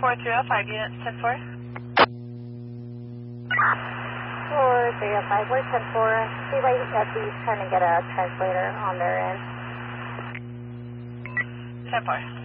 4305, units 10-4. 4305, we're 10-4. CYFB is trying to get a translator on their end. 10-4.